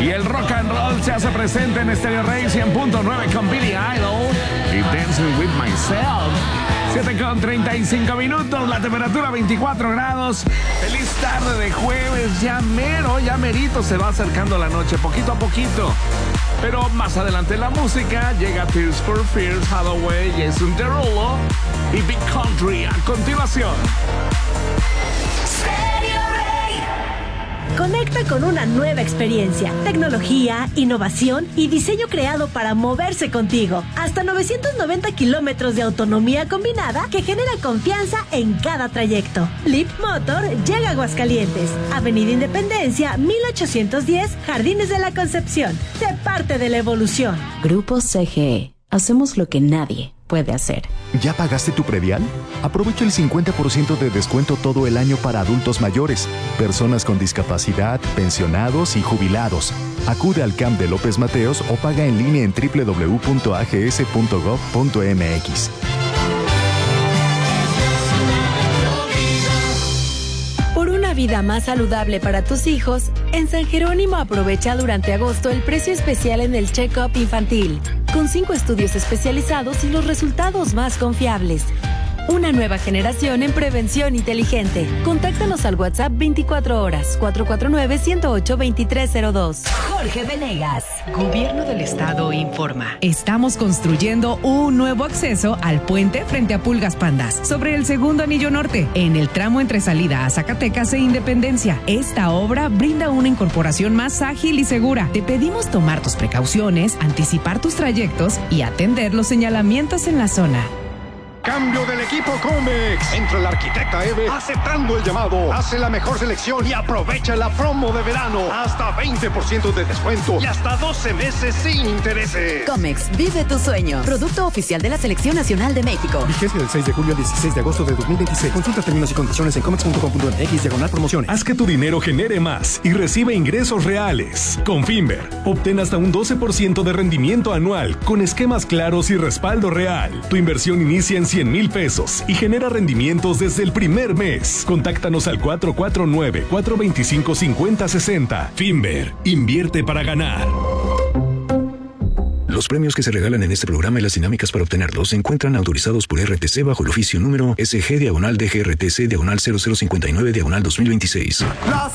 Y el rock and roll se hace presente en Stereo Rey 100.9 con Billy Idol y Dancing With Myself. 7:35 minutos, la temperatura 24 grados. Feliz tarde de jueves, ya mero, ya merito se va acercando la noche, poquito a poquito. Pero más adelante en la música llega Tears for Fears, Hathaway, Jason Derulo y Big Country a continuación. Conecta con una nueva experiencia, tecnología, innovación y diseño creado para moverse contigo. Hasta 990 kilómetros de autonomía combinada que genera confianza en cada trayecto. Leap Motor llega a Aguascalientes, Avenida Independencia, 1810, Jardines de la Concepción. Sé parte de la evolución. Grupo CGE. Hacemos lo que nadie puede hacer. ¿Ya pagaste tu predial? Aprovecha el 50% de descuento todo el año para adultos mayores, personas con discapacidad, pensionados y jubilados. Acude al CAMP de López Mateos o paga en línea en www.ags.gov.mx. Por una vida más saludable para tus hijos, en San Jerónimo aprovecha durante agosto el precio especial en el check-up infantil, con 5 estudios especializados y los resultados más confiables. Una nueva generación en prevención inteligente. Contáctanos al WhatsApp 24 horas, 449-108-2302. Jorge Venegas. Gobierno del Estado informa. Estamos construyendo un nuevo acceso al puente frente a Pulgas Pandas, sobre el segundo anillo norte, en el tramo entre salida a Zacatecas e Independencia. Esta obra brinda una incorporación más ágil y segura. Te pedimos tomar tus precauciones, anticipar tus trayectos y atender los señalamientos en la zona. Cambio del equipo Comex. Entra la arquitecta Eve aceptando el llamado. Hace la mejor selección y aprovecha la promo de verano. Hasta 20% de descuento y hasta 12 meses sin intereses. Comex, vive tu sueño. Producto oficial de la Selección Nacional de México. Vigencia del 6 de julio al 16 de agosto de 2026. Consulta términos y condiciones en comex.com.mx/promociones. Haz que tu dinero genere más y recibe ingresos reales. Con Finver, obtén hasta un 12% de rendimiento anual con esquemas claros y respaldo real. Tu inversión inicia en 100,000 pesos y genera rendimientos desde el primer mes. Contáctanos al 449-425-5060. Finver, invierte para ganar. Los premios que se regalan en este programa y las dinámicas para obtenerlos se encuentran autorizados por RTC bajo el oficio número SG-DGRTC-0059-2026.